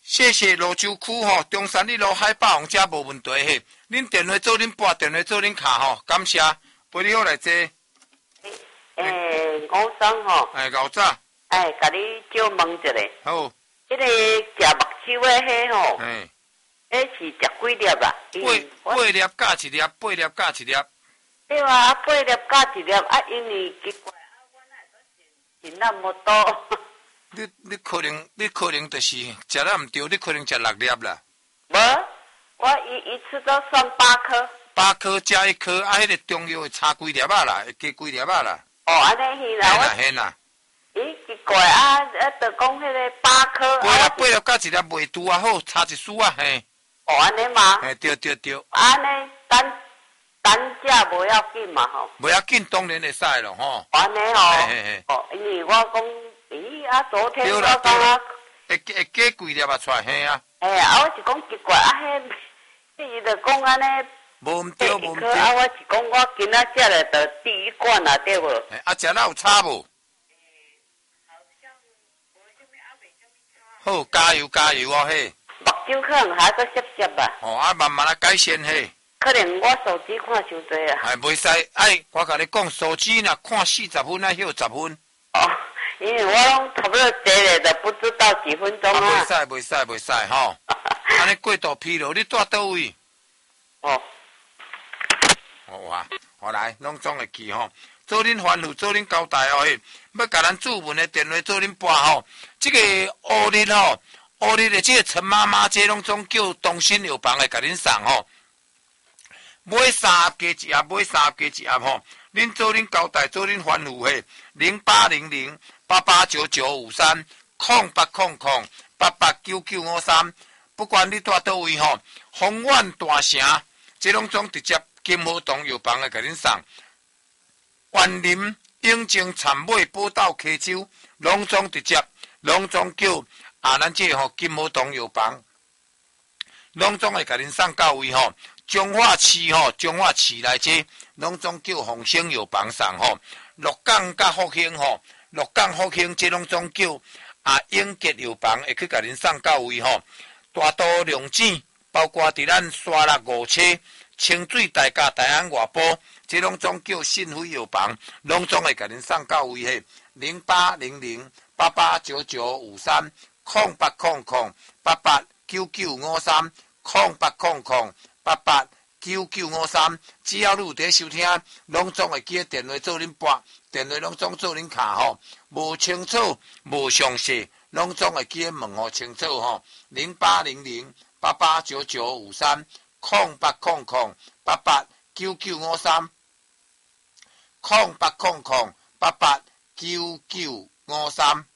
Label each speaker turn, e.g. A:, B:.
A: 谢谢罗州区吼，中山一路海霸王家无问题嘿。恁电话做恁拨，电话做恁卡吼，感谢，陪你好来坐。
B: 我想吼，
A: 牛早。
B: 甲你少问一下。
A: 好。
B: 迄个食目睭的迄吼，迄是食几粒啊
A: ？8粒加1粒，8粒加1粒。
B: 对啊，8粒加1粒啊，因为奇怪啊，我哪会食那么多？
A: 你可能就是食了唔对，你可能食6粒啦。
B: 无，我一次都算8颗。
A: 8颗加1颗，啊，迄个中药会差几粒啊啦，会加几粒啊啦。
B: 哦，安尼是啦，
A: 嘿啦。
B: 咦，奇怪啊！就讲迄个8颗。
A: 8粒加1粒袂拄啊，好差一丝啊，嘿。
B: 哦，安尼嘛。
A: 嘿，对。
B: 安尼单价无要紧嘛吼。
A: 无要紧，当然会使咯吼。
B: 安尼吼。哦，因为我讲。咦啊！昨天我讲啊，
A: 会加几粒啊出来嘿啊！
B: 啊，我是讲奇怪啊，伊就讲安尼，
A: 无唔对。
B: 啊，我是讲我今仔食了就第1罐啦，对无？
A: 啊，食了有差无？好，加油哦嘿！
B: 目睭可能还阁涩涩吧。
A: 哦，啊，慢慢啊改善嘿。
B: 可能我手机看伤多啊。
A: 袂使，我甲你讲，手机若看40分，啊，休10分。
B: 哦。因为我拢差不多坐了的，不知道几分钟啊。
A: 袂使吼！安尼过度疲劳，你住倒位？
B: 哦。
A: 好来，拢总会记吼。做恁吩咐，做恁交代哦。要甲咱主文的电话做恁拨吼。这个乌日吼，乌日的这个陈妈妈，这拢总叫东兴药房的甲恁送吼。买3盒加1盒，买3盒加1盒吼。恁做恁交代，做恁吩咐嘿。0800889953，0800889953，不管你住倒位吼，丰苑大城，这拢总直接金和堂药房来给恁送。园林、永靖、产尾、宝岛、溪州，拢总直接，拢总叫咱这吼金和堂药房，拢总会给恁送到位吼。彰化市吼，彰化市内这拢总叫丰兴药房送吼。鹿港甲福兴吼，鹿港福兴这拢总叫永吉药房会去甲恁送到位吼。大都良井，包括伫咱沙鹿五车、清水大甲、大安外埔，这拢总叫信辉药房，拢总会甲恁送到位嘿。0800889953，0800889953，只要你有在收听，拢总会记电话做恁拨，电话拢总做恁卡吼。无清楚、无详细，拢总会记问候清楚吼。0800889953，0800889953。